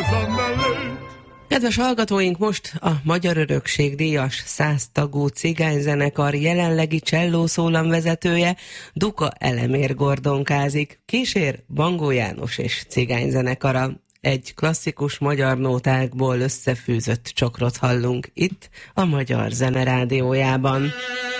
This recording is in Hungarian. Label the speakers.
Speaker 1: Kedves hallgatóink, most a Magyar Örökség díjas 100 tagú cigányzenekar jelenlegi cselló szólamvezetője, Duka Elemér gordonkázik. Kísér Bangó János és cigányzenekara. Egy klasszikus magyar nótákból összefűzött csokrot hallunk itt a Magyar Zene Rádiójában.